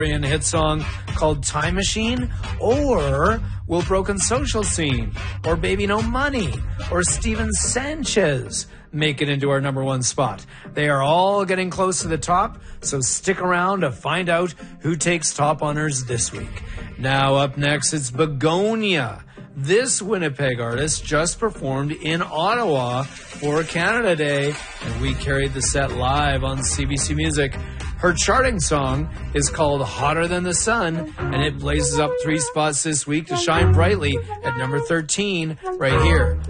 hit song called Time Machine? Or will Broken Social Scene or Baby No Money or Steven Sanchez make it into our number one spot? They are all getting close to the top, so stick around to find out who takes top honors this week. Now up next, it's Begonia. This Winnipeg artist just performed in Ottawa for Canada Day, and we carried the set live on CBC Music. Her charting song is called Hotter Than the Sun, and it blazes up 3 spots this week to shine brightly at number 13 right here